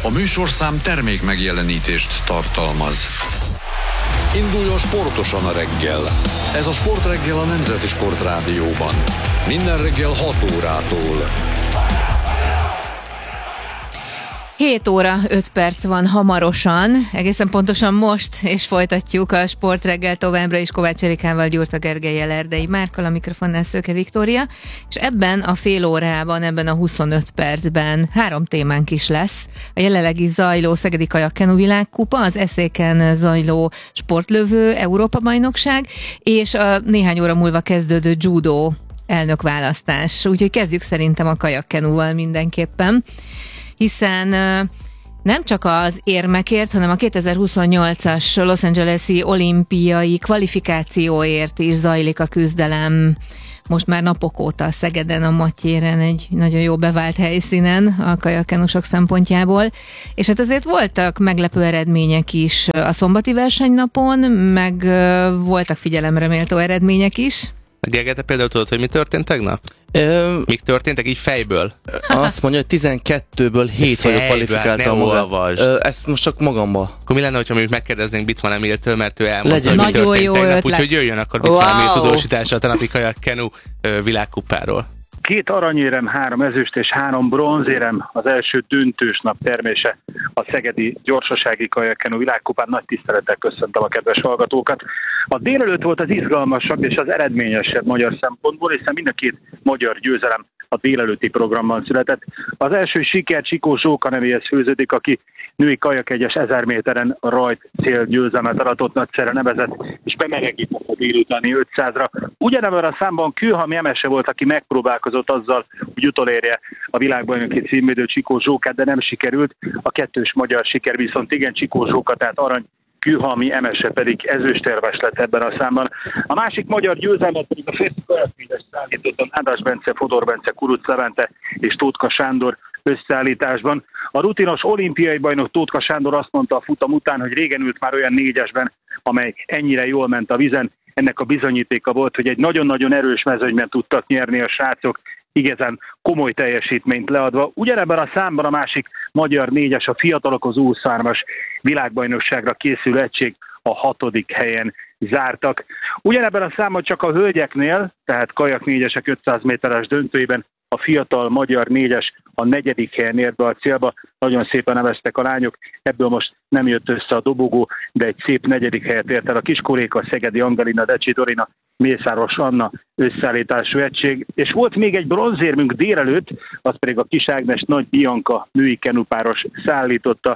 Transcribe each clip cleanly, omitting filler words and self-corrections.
A műsorszám termék megjelenítést tartalmaz. Induljon sportosan a reggel. Ez a Sportreggel a Nemzeti Sportrádióban. Minden reggel 6 órától. 7 óra 5 perc van hamarosan, egészen pontosan most, és folytatjuk a Sportreggel továbbra is Kovács Erikával, Gyurta Gergellyel, Erdei Márkkal, a mikrofonnál Szőke Viktória, és ebben a fél órában, ebben a 25 percben 3 témánk is lesz. A jelenlegi zajló Szegedi Kajak-Kenu világkupa, az Eszéken zajló sportlövő Európa-bajnokság, és a néhány óra múlva kezdődő judo elnökválasztás. Úgyhogy kezdjük szerintem a Kajak-Kenuval mindenképpen, hiszen nem csak az érmekért, hanem a 2028-as Los Angeles-i olimpiai kvalifikációért is zajlik a küzdelem. Most már napok óta Szegeden, a Matyéren, egy nagyon jó bevált helyszínen a kajakkenusok szempontjából. És hát azért voltak meglepő eredmények is a szombati versenynapon, meg voltak figyelemre méltó eredmények is. Gergely, te például tudod, hogy mi történt tegnap? Mik történtek így fejből? Azt mondja, hogy 12-ből 7 vagyok kvalifikáltam magam. Ezt most csak magamba. Akkor mi lenne, hogyha mi megkérdeznénk Bitman Emiltől, mert ő elmondta, hogy mi nagyon jó tegnap, ötlet. úgyhogy jöjjön akkor Bitman Emil tudósítása a tenapi Kajak-Kenu világkupáról. 2 aranyérem, 3 ezüst és 3 bronzérem az első döntős nap termése a szegedi gyorsasági Kajak-Kenu világkupán. Nagy tisztelettel köszöntöm a kedves hallgatókat. A délelőtt volt az izgalmasabb és az eredményesebb magyar szempontból, hiszen mind a 2 magyar győzelem a délelőtti programban született. Az első siker Csikó Zsóka nevéhez főződik, aki női kajakegyes 1000 méteren rajt cél győzelmet aratott, nagyszerre nevezett, és bemelegített a délutáni 500-ra. Ugyanebben a számban Kőhalmi Emese volt, aki megpróbálkozott azzal, hogy utolérje a világbajnoki címvédő Csikó Zsókát, de nem sikerült. A kettős magyar siker viszont igen, Csikó Zsóka, tehát arany, Kőhalmi Emese pedig ezüstérmes lett ebben a számban. A másik magyar győzelmet pedig a férfi kajakvízes szállítottan Ádas Bence, Fodor Bence, Kuruc Levente és Tótka Sándor összeállításban. A rutinos olimpiai bajnok Tótka Sándor azt mondta a futam után, hogy régen ült már olyan 4-esben, amely ennyire jól ment a vízen. Ennek a bizonyítéka volt, hogy egy nagyon-nagyon erős mezőnyben tudtak nyerni a srácok, igazán komoly teljesítményt leadva. Ugyanebben a számban a másik magyar 4-es, a fiatalok az U23-as világbajnokságra készülő egység a 6. helyen zártak. Ugyanebben a számban csak a hölgyeknél, tehát kajak 4-esek 500 méteres döntőjében a fiatal magyar 4-es a 4. helyen ért be a célba. Nagyon szépen neveztek a lányok, ebből most nem jött össze a dobogó, de egy szép 4. helyet ért el a Kiskoréka, Szegedi Angelina, Decsi Dorina, Mészáros Anna összeállítású egység. És volt még egy bronzérmünk délelőtt, az pedig a Kis Ágnes Nagy Bianca női kenupáros szállította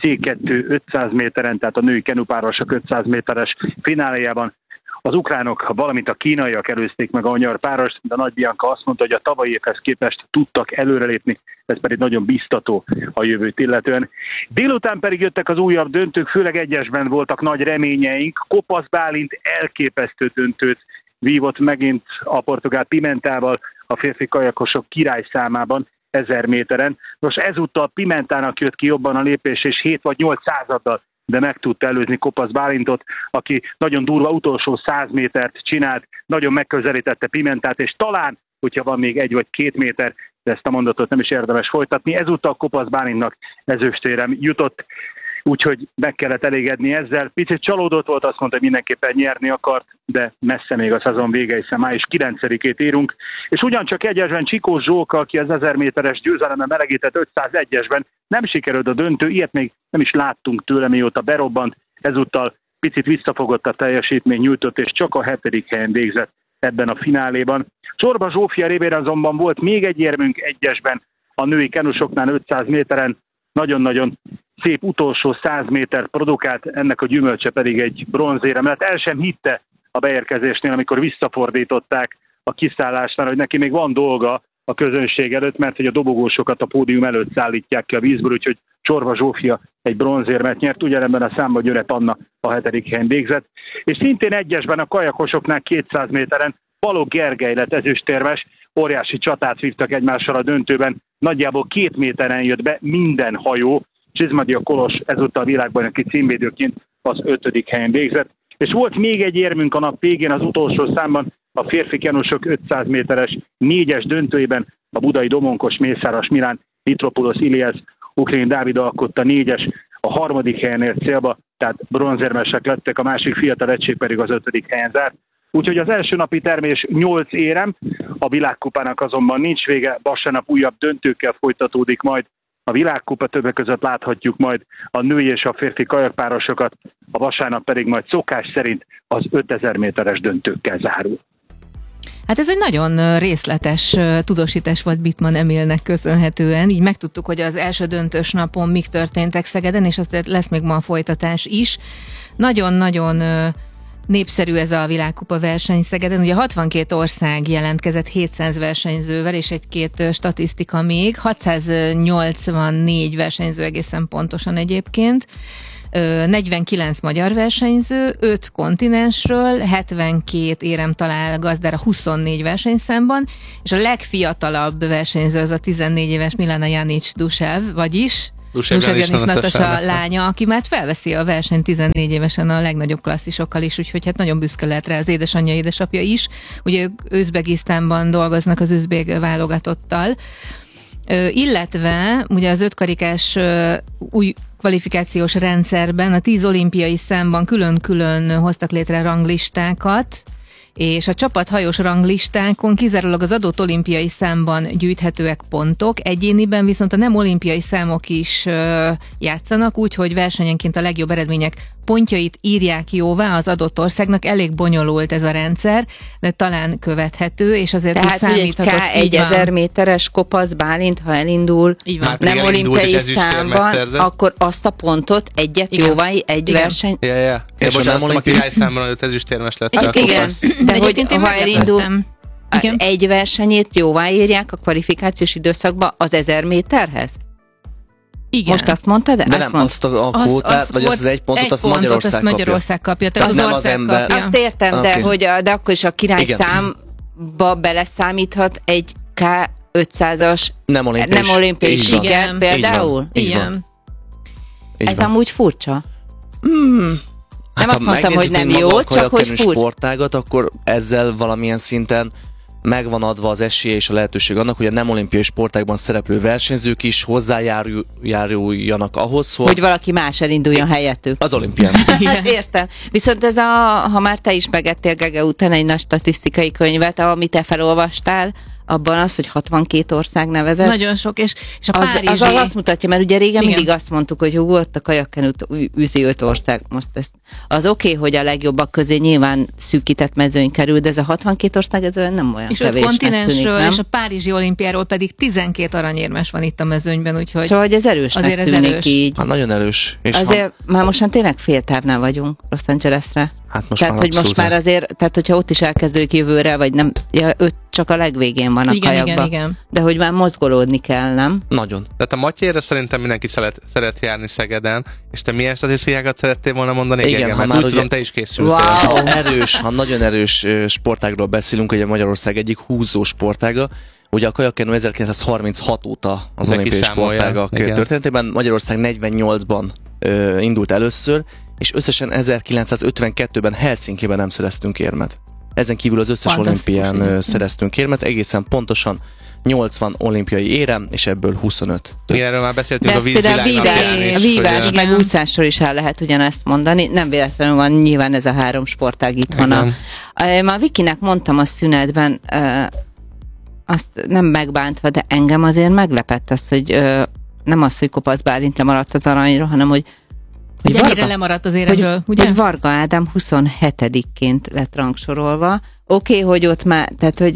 C2 500 méteren, tehát a női kenupárosok 500 méteres fináléjában. Az ukránok, valamint a kínaiak előzték meg a magyar párost, de Nagy Bianca azt mondta, hogy a tavalyi évhez képest tudtak előrelépni, ez pedig nagyon biztató a jövőt illetően. Délután pedig jöttek az újabb döntők, főleg egyesben voltak nagy reményeink. Kopasz Bálint elképesztő döntőt vívott megint a portugál Pimentával a férfi kajakosok királyszámában 1000 méteren. Most ezúttal Pimentának jött ki jobban a lépés, és 7 vagy 8 századdal, de meg tudta előzni Kopasz Bálintot, aki nagyon durva utolsó 100 métert csinált, nagyon megközelítette Pimentát, és talán, hogyha van még 1 vagy 2 méter, de ezt a mondatot nem is érdemes folytatni, ezúttal Kopasz Bálintnak ezüstérem jutott, úgyhogy meg kellett elégedni ezzel. Picit csalódott volt, azt mondta, hogy mindenképpen nyerni akart, de messze még a szezon vége, hiszen május 9-ét írunk. És ugyancsak egyesben Csikó Zsóka, aki az 1000 méteres győzelemmel melegített 501-esben, nem sikerült a döntő, ilyet még nem is láttunk tőle, mióta berobbant. Ezúttal picit visszafogott a teljesítmény nyújtott, és csak a 7. helyen végzett ebben a fináléban. Csorba Zsófia révére azonban volt még egy érmünk egyesben, a női kenusoknál 500 méteren, nagyon-nagyon szép utolsó 100 méter produkált, ennek a gyümölcse pedig egy bronzérem lett. El sem hitte a beérkezésnél, amikor visszafordították a kiszállásnál, hogy neki még van dolga a közönség előtt, mert hogy a dobogósokat a pódium előtt szállítják ki a vízből, úgyhogy Csorba Zsófia egy bronzérmet nyert, ugyanebben a számban Györet Anna a 7. helyen végzett. És szintén egyesben a kajakosoknál 200 méteren Balogh Gergely lett ezüstérmes, óriási csatát vívtak egymással a döntőben, nagyjából 2 méteren jött be minden hajó, Csizmadia Kolos ezúttal világbajnoki címvédőként az 5. helyen végzett. És volt még egy érmünk a nap végén, az utolsó számban a férfi kenusok 500 méteres 4-es döntőjében a budai Domonkos, Mészáros Milán, Mitropulos Ilias Ukrén Dávid alkotta 4-es, a harmadik helyen ért célba, tehát bronzérmesek lettek, a másik fiatal egység pedig az 5. helyen zárt. Úgyhogy az első napi termés 8 érem, a világkupának azonban nincs vége, vasárnap újabb döntőkkel folytatódik majd a világkupa, többek között láthatjuk majd a női és a férfi kajakpárosokat, a vasárnap pedig majd szokás szerint az 5000 méteres döntőkkel zárul. Hát ez egy nagyon részletes tudósítás volt Bittmann Emilnek köszönhetően, így megtudtuk, hogy az első döntős napon mik történtek Szegeden, és aztán lesz még ma a folytatás is. Nagyon-nagyon népszerű ez a világkupa verseny Szegeden. Ugye 62 ország jelentkezett 700 versenyzővel, és egy-két statisztika még. 684 versenyző egészen pontosan egyébként. 49 magyar versenyző, 5 kontinensről, 72 érem talál gazdára 24 versenyszámban, és a legfiatalabb versenyző az a 14 éves Milana Janić Dusev, vagyis Dusev Janić Natasa lánya, aki már felveszi a versenyt 14 évesen a legnagyobb klasszisokkal is, úgyhogy hát nagyon büszke lehet rá az édesanyja, édesapja is. Ugye ők Özbegisztánban dolgoznak az özbég válogatottal, illetve ugye az 5 karikás új kvalifikációs rendszerben a 10 olimpiai számban külön-külön hoztak létre ranglistákat, és a csapathajós ranglistákon kizárólag az adott olimpiai számban gyűjthetőek pontok, egyéniben viszont a nem olimpiai számok is játszanak, úgyhogy versenyenként a legjobb eredmények pontjait írják jóvá az adott országnak. Elég bonyolult ez a rendszer, de talán követhető, és azért tehát, számíthatott. Tehát, hogy egy 1000 méteres Kopasz Bálint, ha elindul nem olimpiai számban, akkor azt a pontot egyet jóvá, egy verseny. Ja. Én bocsánat, a király számban, hogy ezüstérmes lett. Igen, de hogy ha elindul egy versenyét jóváírják a kvalifikációs időszakban az 1000 méterhez? Igen. Most azt mondtad? De nem, azt a kvótát, vagy azt az egy pontot, azt Magyarország kapja. Tehát az ország kapja. Azt értem, okay. de akkor is a király számba beleszámíthat egy K500-as nem olimpiai siker például? Igen. Ez amúgy furcsa. Hát nem azt mondtam, hogy nem jó, csak hogy furcsa. Sportágat, akkor ezzel valamilyen szinten megvan adva az esélye és a lehetőség annak, hogy a nem olimpiai sportágban szereplő versenyzők is hozzájáruljanak ahhoz, hogy valaki más elinduljon helyettük. Az olimpián. Hát értem. Viszont ez ha már te is megettél Gege után egy nagy statisztikai könyvet, amit te felolvastál, abban az, hogy 62 ország nevezett. Nagyon sok, és a párizsi... Az azt mutatja, mert ugye régen mindig azt mondtuk, hogy ott a kajakkenút űzi 5 ország. Most az oké, hogy a legjobbak közé nyilván szűkített mezőny kerül, de ez a 62 ország ez nem olyan és kevésnek tűnik, kontinensről, nem? És a párizsi olimpiáról pedig 12 aranyérmes van itt a mezőnyben, úgyhogy... Szóval, hogy ez erősnek azért tűnik erős. Így. Hát nagyon erős. És azért már mostan tényleg féltávnál vagyunk Los Angelesre. Hát tehát, hogy most már azért, tehát hogyha ott is elkezdődik jövőre, vagy nem, öt csak a legvégén van a kajakban. Igen. De hogy már mozgolódni kell, nem? Nagyon. Tehát a Matyéra szerintem mindenki szeret járni Szegeden, és te milyen statisztikákat szerettél volna mondani? Igen, ha mert már úgy tudom, te is készültél. Wow. Ha nagyon erős sportágról beszélünk, ugye Magyarország egyik húzó sportága, ugye a kajakkenú 1936 óta az olimpiai sportágak történetében, Magyarország 48-ban indult először, és összesen 1952-ben Helsinkiben nem szereztünk érmet. Ezen kívül az összes olimpián szereztünk érmet, egészen pontosan 80 olimpiai érem, és ebből 25. Igen, erről már beszéltünk a vízvilágnapján. A vívás meg úszásról is el lehet ugyanezt mondani. Nem véletlenül van nyilván ez a 3 sportág itthona. Már Vikinek mondtam a szünetben, azt nem megbántva, de engem azért meglepett az, hogy nem az, hogy Kopasz Bálint lemaradt az aranyról, hanem hogy ennyire lemaradt az éremről, ugye? Hogy Varga Ádám 27-ként lett rangsorolva. Oké, hogy ott már, tehát hogy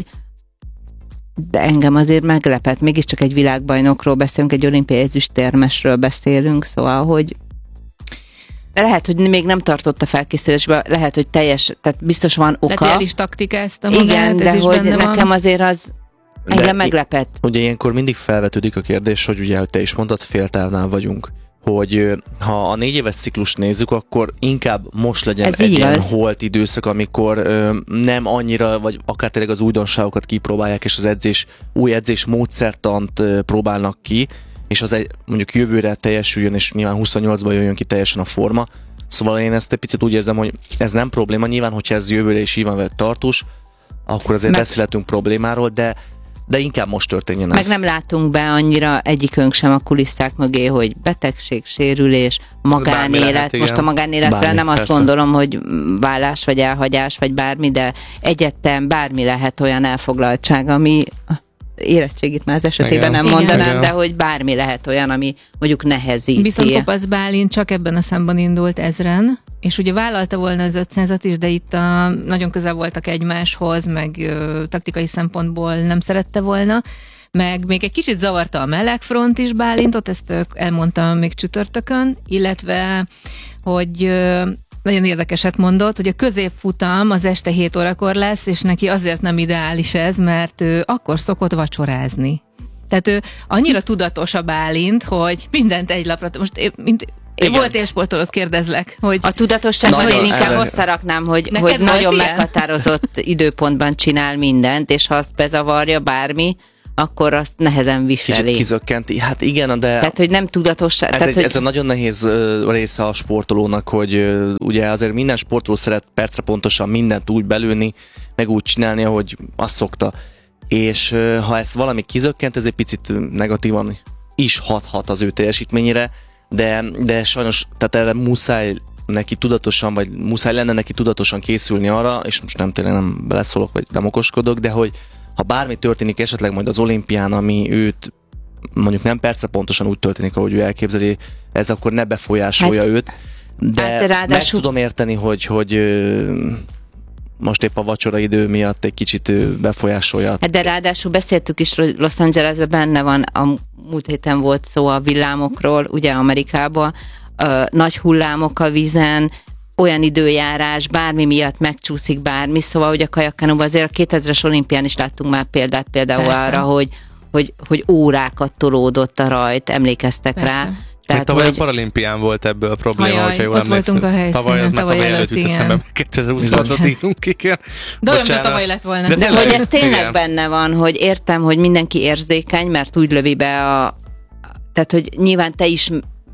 de engem azért meglepett, mégiscsak egy világbajnokról beszélünk, egy olimpiai ezüstérmesről beszélünk, szóval, hogy lehet, hogy még nem tartott a felkészülésbe, lehet, hogy tehát biztos van oka. Tehát el is taktikázta magát, igen, de hogy nekem azért az engem meglepett. Ugye ilyenkor mindig felvetődik a kérdés, hogy ugye, hogy te is mondtad, féltávnál vagyunk, hogy ha a 4 éves ciklust nézzük, akkor inkább most legyen egy ilyen holt időszak, amikor nem annyira, vagy akár tényleg az újdonságokat kipróbálják, és az új edzés módszertant próbálnak ki, és az mondjuk jövőre teljesüljön, és nyilván 28-ban jöjjön ki teljesen a forma. Szóval én ezt egy picit úgy érzem, hogy ez nem probléma. Nyilván, hogyha ez jövőre is így van tartós, akkor azért beszélhetünk problémáról, de de inkább most történjen ez. Meg nem látunk be annyira egyikünk sem a kulisszák mögé, hogy betegség, sérülés, magánélet. Lehet, most a magánéletre bármi, nem azt persze. gondolom, hogy vállás vagy elhagyás, vagy bármi, de egyetem bármi lehet olyan elfoglaltság, ami érettségit már az esetében nem mondanám, de hogy bármi lehet olyan, ami mondjuk nehezíti. Viszont Kopasz Bálint csak ebben a számban indult 1000-en, és ugye vállalta volna az 500-at is, de itt nagyon közel voltak egymáshoz, meg taktikai szempontból nem szerette volna, meg még egy kicsit zavarta a melegfront is Bálintot, ezt elmondtam még csütörtökön, illetve, hogy nagyon érdekeset mondott, hogy a középfutam az este 7 órakor lesz, és neki azért nem ideális ez, mert ő akkor szokott vacsorázni. Tehát ő annyira tudatos a Bálint, hogy mindent egy lapra, most volt élsportolót kérdezlek, hogy... A tudatosságban én inkább összeraknám, hogy nagyon meghatározott időpontban csinál mindent, és ha azt bezavarja bármi, akkor azt nehezen viseli. Kicsit kizökkenti. Hát igen, de... Tehát, hogy nem tudatosság. Ez egy nagyon nehéz része a sportolónak, hogy ugye azért minden sportoló szeret percre pontosan mindent úgy belőni, meg úgy csinálni, ahogy azt szokta. És ha ezt valami kizökkent, ez egy picit negatívan is hathat az ő teljesítményére, de sajnos, tehát erre muszáj neki tudatosan, vagy muszáj lenne neki tudatosan készülni arra, és most nem beleszólok, vagy nem okoskodok, de hogy ha bármi történik esetleg majd az olimpián, ami őt mondjuk nem percre pontosan úgy történik, ahogy ő elképzeli, ez akkor ne befolyásolja őt, de meg tudom érteni, hogy most épp a vacsora idő miatt egy kicsit befolyásolja. De ráadásul beszéltük is, Los Angelesben benne van, a múlt héten volt szó a villámokról, ugye Amerikában, nagy hullámok a vízen, olyan időjárás, bármi miatt megcsúszik bármi, szóval, hogy a kajakkenóban azért a 2000-es olimpián is láttunk már például Persze. arra, hogy órákat tolódott a rajt, emlékeztek Persze. rá. Tehát tavaly a paralimpián volt ebből a probléma, hogyha jól ott voltunk a helyszínen, tavaly előtt jut eszembe, 2026-ot írunk ki kell. De olyan, mint tavaly lett volna. De hogy ez tényleg benne van, hogy értem, hogy mindenki érzékeny, mert úgy lövi be tehát, hogy nyilván te is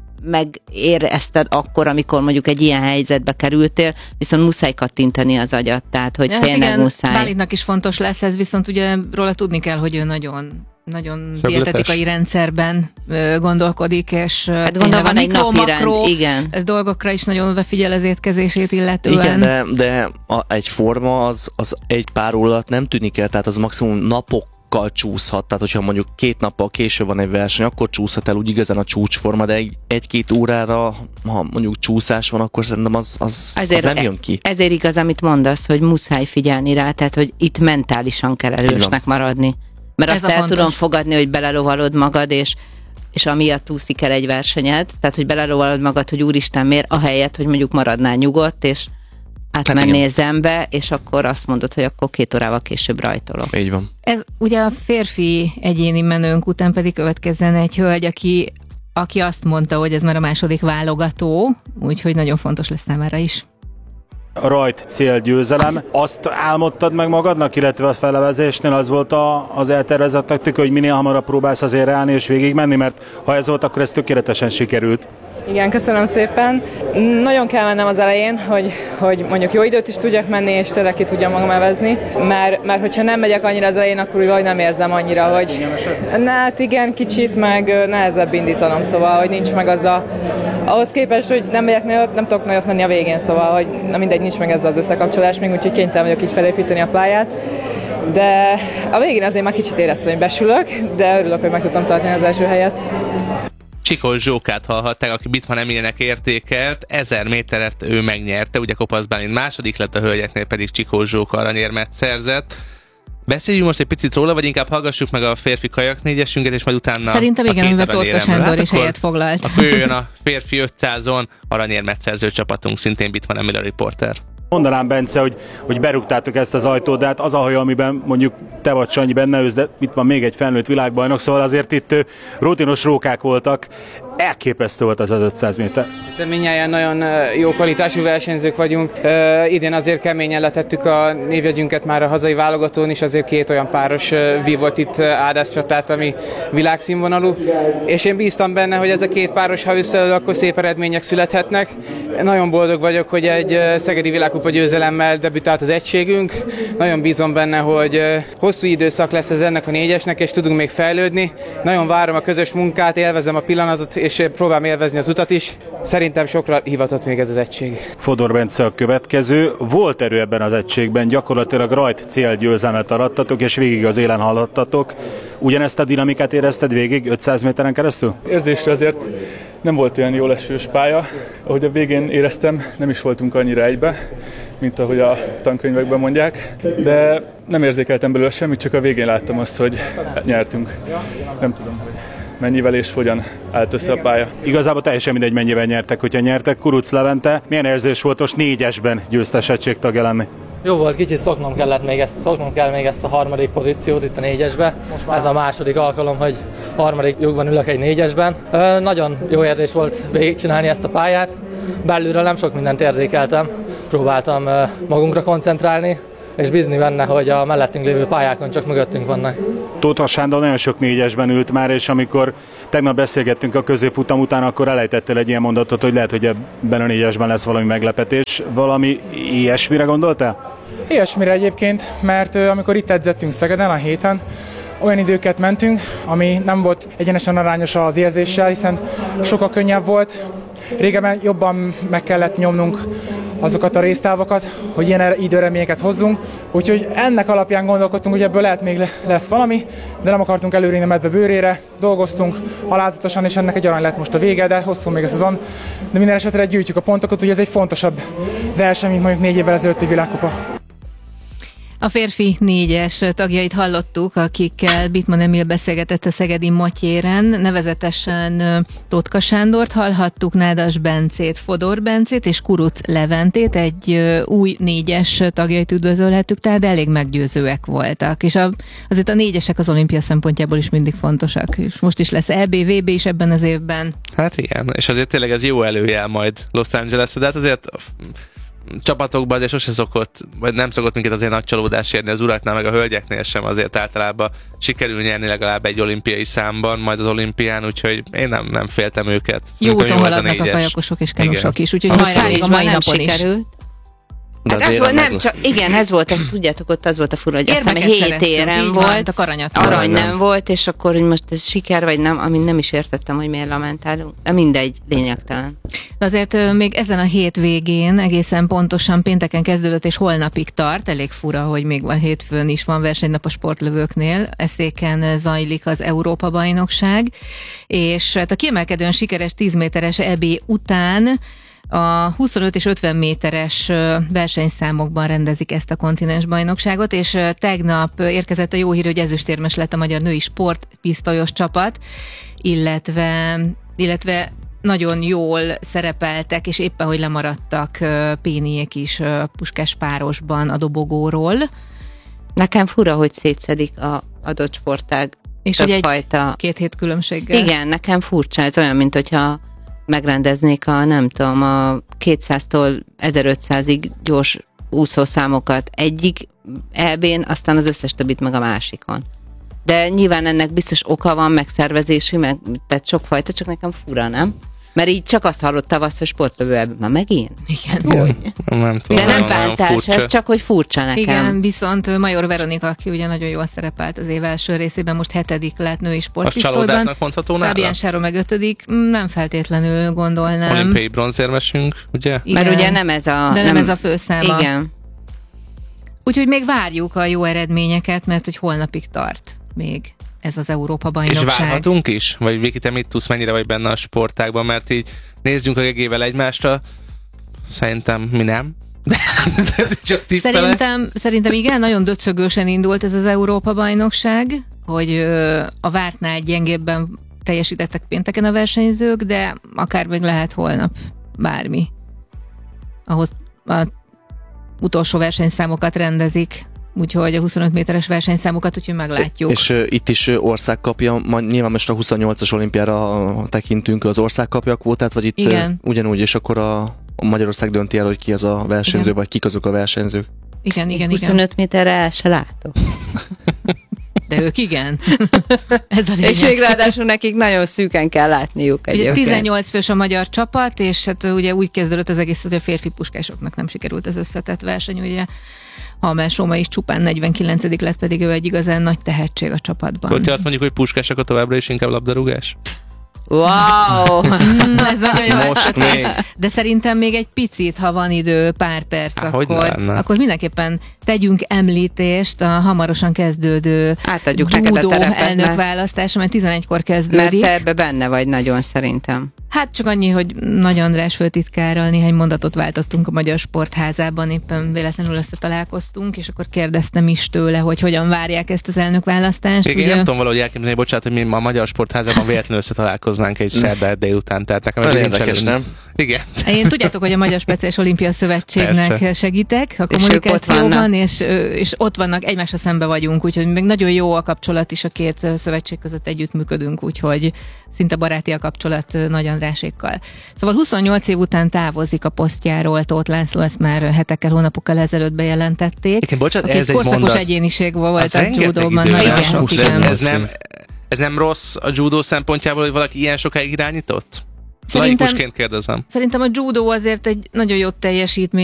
megérezted akkor, amikor mondjuk egy ilyen helyzetbe kerültél, viszont muszáj kattintani az agyat, tehát, hogy tényleg igen, muszáj. Bálintnak is fontos lesz ez, viszont ugye róla tudni kell, hogy ő nagyon dietetikai rendszerben gondolkodik, és hát gondolom, van egy napirend, igen. dolgokra is nagyon odafigyel az étkezését illetően. Igen, de egy forma az egy pár óra alatt nem tűnik el, tehát az maximum napokkal csúszhat, tehát hogyha mondjuk 2 nappal később van egy verseny, akkor csúszhat el úgy igazán a csúcsforma, de 1-2 órára, ha mondjuk csúszás van, akkor szerintem az nem jön ki. Ezért igaz, amit mondasz, hogy muszáj figyelni rá, tehát hogy itt mentálisan kell erősnek maradni. Mert ez azt el tudom fogadni, hogy belerovalod magad, és amiatt úszik el egy versenyed, tehát hogy belerovalod magad, hogy úristen miért, ahelyett, hogy mondjuk maradnál nyugodt, és átmennél Zenbe, és akkor azt mondod, hogy akkor 2 órával később rajtolok. Így van. Ez ugye a férfi egyéni menőnk után pedig következzen egy hölgy, aki azt mondta, hogy ez már a második válogató, úgyhogy nagyon fontos lesz számára is. A rajt célgyőzelem. Azt álmodtad meg magadnak, illetve a felevezésnél az volt az eltervezett taktika, hogy minél hamarabb próbálsz azért állni és végigmenni, mert ha ez volt, akkor ez tökéletesen sikerült. Igen, köszönöm szépen. Nagyon kell mennem az elején, hogy mondjuk jó időt is tudjak menni, és tényleg ki tudjam magam evezni, mert hogyha nem megyek annyira az elején, akkor úgy vagy nem érzem annyira, hogy hát igen, kicsit, meg nehezebb indítanom, szóval, hogy nincs meg az ahhoz képest, hogy nem megyek nagyot, nem tudok nagyot menni a végén, szóval, hogy na mindegy, nincs meg ez az összekapcsolás, még úgyhogy kénytelen vagyok így felépíteni a pályát. De a végén azért már kicsit éreztem, hogy besülök, de örülök, hogy meg tudtam tartani az első helyet. Csikós Zsókát hallhatták, aki Bitman Emilnek értékelt, 1000 méteret ő megnyerte, ugye Kopasz Bálint második lett, a hölgyeknél pedig Csikós Zsóka aranyérmet szerzett. Beszéljünk most egy picit róla, vagy inkább hallgassuk meg a férfi kajak négyesünket, és majd utána szerintem igen, amiben Tótka Sándor is helyet foglalt. Akkor jöjjön a férfi 500-on aranyérmet szerző csapatunk, szintén Bitman Emil a riporter. Mondanám, Bence, hogy berúgtátok ezt az ajtót, de hát az a hajó, amiben mondjuk te vagy Sanyi benne ősz, de itt van még egy felnőtt világbajnok, szóval azért itt rutinos rókák voltak. elképesztő volt az 500 méter. De mindnyáján nagyon jó kvalitású versenyzők vagyunk. Idén azért keményen letettük a névjegyünket már a hazai válogatón is, azért 2 olyan páros vívott itt Ádász csatát, ami világszínvonalú. És én bíztam benne, hogy ez a 2 páros, ha összeáll, akkor szép eredmények születhetnek. Nagyon boldog vagyok, hogy egy szegedi világkupa győzelemmel debütált az egységünk. Nagyon bízom benne, hogy hosszú időszak lesz ez ennek a 4-esnek, és tudunk még fejlődni. Nagyon várom a közös munkát, élvezem a pillanatot, és próbálom élvezni az utat is. Szerintem sokra hivatott még ez az egység. Fodor Bence a következő. Volt erő ebben az egységben, gyakorlatilag rajt célgyőzelmet arattatok, és végig az élen haladtatok. Ugyanezt a dinamikát érezted végig 500 méteren keresztül? Érzésre azért nem volt olyan jól esős pálya. Ahogy a végén éreztem, nem is voltunk annyira egybe, mint ahogy a tankönyvekben mondják, de nem érzékeltem belőle semmit, csak a végén láttam azt, hogy nyertünk. Nem tudom, hogy mennyivel és hogyan állt össze a pálya. Igazából teljesen mindegy, mennyivel nyertek, hogyha nyertek. Kuruc Levente, milyen érzés volt most 4-esben győztes egységtagja lenni? Jó volt, kicsit szoknom kell még ezt a harmadik pozíciót itt a 4-esbe. Ez a második alkalom, hogy harmadik lyukban ülök egy 4-esben. Nagyon jó érzés volt végigcsinálni ezt a pályát. Belülről nem sok mindent érzékeltem. Próbáltam magunkra koncentrálni, és bízni benne, hogy a mellettünk lévő pályákon csak mögöttünk vannak. Tóth Sándor nagyon sok 4-esben ült már, és amikor tegnap beszélgettünk a középfutam után, akkor elejtettél egy ilyen mondatot, hogy lehet, hogy ebben a 4-esben lesz valami meglepetés. Valami ilyesmire gondoltál? Ilyesmire egyébként, mert amikor itt edzettünk Szegeden a héten, olyan időket mentünk, ami nem volt egyenesen arányos az érzéssel, hiszen sokkal könnyebb volt. Régebben jobban meg kellett nyomnunk azokat a résztávokat, hogy ilyen időreményeket hozzunk. Úgyhogy ennek alapján gondolkodtunk, hogy ebből lehet még lesz valami, de nem akartunk előrén a medve bőrére, dolgoztunk alázatosan, és ennek egy arany lett most a vége, de hosszú még a szezon. De minden esetre gyűjtjük a pontokat, hogy ez egy fontosabb verseny, mint mondjuk 4 évvel ezelőtti világkupa. A férfi 4-es tagjait hallottuk, akikkel Bittmann Emil beszélgetett a szegedi Matyéren, nevezetesen Totka Sándort hallhattuk, Nádas Bencét, Fodor Bencét és Kuruc Leventét, egy új 4-es tagjait üdvözölhettük, tehát elég meggyőzőek voltak. És azért a 4-esek az olimpia szempontjából is mindig fontosak, és most is lesz EB, VB is ebben az évben. Hát igen, és azért tényleg ez jó előjel majd Los Angelesre, de hát azért csapatokban azért sose szokott, vagy nem szokott minket azért nagy csalódás érni az uraknál, meg a hölgyeknél sem, azért általában sikerül nyerni legalább egy olimpiai számban, majd az olimpián, úgyhogy én nem féltem őket. Jó úton haladnak a kajakosok és kanusok is, úgyhogy hajrá még a mai napon is. Hát ez volt, nem csak, igen, ez volt, tudjátok, ott az volt a fura, hogy azt hiszem 7 érem volt, arany nem volt, és akkor, hogy most ez siker, vagy nem, amit nem is értettem, hogy miért lamentálunk, de mindegy, lényegtelen. De azért még ezen a hétvégén egészen pontosan pénteken kezdődött, és holnapig tart, elég fura, hogy még van hétfőn is van versenynap a sportlövőknél, Eszéken zajlik az Európa-bajnokság, és hát a kiemelkedően sikeres 10 méteres EB után a 25 és 50 méteres versenyszámokban rendezik ezt a kontinensbajnokságot, és tegnap érkezett a jó hír, hogy ezüstérmes lett a magyar női sportpisztolyos csapat, illetve nagyon jól szerepeltek, és éppen, hogy lemaradtak Péniek is Puskás párosban a dobogóról. Nekem fura, hogy szétszedik a adott sportág. És hogy egy 2 hét különbséggel. Igen, nekem furcsa, ez olyan, mint hogyha megrendeznék a 200-tól 1500-ig gyors úszószámokat egyik EB-n, aztán az összes többit meg a másikon. De nyilván ennek biztos oka van, megszervezési, tehát sokfajta, csak nekem fura, nem? Mert így csak azt hallott tavasz, hogy sportlövő ebben. Már megint? Igen. Nem tudom, de nem bántás, ez csak, hogy furcsa nekem. Igen, viszont Major Veronika, aki ugye nagyon jól szerepelt az év első részében, most 7. lett női sportpisztolyban. A csalódásnak mondható nála? Fabián Sáro meg 5. Nem feltétlenül gondolnám. Olimpiai bronzérmesünk, ugye? Igen. Mert ugye nem ez a... De nem ez a főszáma. Igen. Úgyhogy még várjuk a jó eredményeket, mert hogy holnapig tart még ez az Európa-bajnokság. És várhatunk is? Vagy Viki, te mit tudsz, mennyire vagy benne a sportágban? Mert így nézzünk a Gegével egymásra, szerintem mi nem. De csak tippelek. Szerintem igen, nagyon döcögősen indult ez az Európa-bajnokság, hogy a vártnál gyengébben teljesítettek pénteken a versenyzők, de akár még lehet holnap bármi. Ahhoz a utolsó versenyszámokat rendezik. úgyhogy a 25 méteres versenyszámokat, úgyhogy meglátjuk. És itt is ország kapja, nyilván most a 28-as olimpiára tekintünk, az ország kapja a kvótát, vagy itt ugyanúgy, és akkor a Magyarország dönti el, hogy ki az a versenyző, igen, vagy kik azok a versenyzők. Igen. 25 méterre el se látok. De ők igen. Ez a lényeg. És még ráadásul nekik nagyon szűken kell látniuk egyébként. 18 fős a magyar csapat, és hát ugye úgy kezdődött az egész, hogy a férfi puskásoknak nem sikerült az összetett verseny, ugye Halmás Róma is csupán 49. lett, pedig ő egy igazán nagy tehetség a csapatban. Hogyha azt mondjuk, hogy puskások a továbbra is inkább labdarúgás? Wow! Ez nagyon jó ötletes. De szerintem még egy picit, ha van idő, pár perc, akkor mindenképpen tegyünk említést a hamarosan kezdődő judó elnökválasztás, amely 11-kor kezdődik. Mert te ebbe benne vagy nagyon szerintem. Hát csak annyi, hogy Nagy András főtitkárral néhány mondatot váltottunk a Magyar Sportházában, éppen véletlenül összetalálkoztunk, és akkor kérdeztem is tőle, hogy hogyan várják ezt az elnökválasztást. Én nem tudom valahogy elképzelni, bocsánat, hogy mi ma a Magyar Sportházában véletlenül összetalálkoznánk egy szerdát délután, tehát nekem ez érdekes, nem? Igen. Én tudjátok, hogy a Magyar Speciális Olimpia Szövetségnek persze segítek a kommunikációban, és ott vannak, egymásra szembe vagyunk, úgyhogy még nagyon jó a kapcsolat is, a két szövetség között együttműködünk, úgyhogy szinte baráti a kapcsolat Nagy Andrásékkal. Szóval 28 év után távozik a posztjáról Tóth László, ezt már hetekkel, hónapokkal ezelőtt bejelentették. Igen, bocsánat, ez egy korszakos mondat. egyéniség volt a judóban. Ez nem rossz a judó szempontjából, hogy valaki ilyen sokáig irányított? Laikusként kérdezem. Szerintem a judó azért egy nagyon jó teljesítmény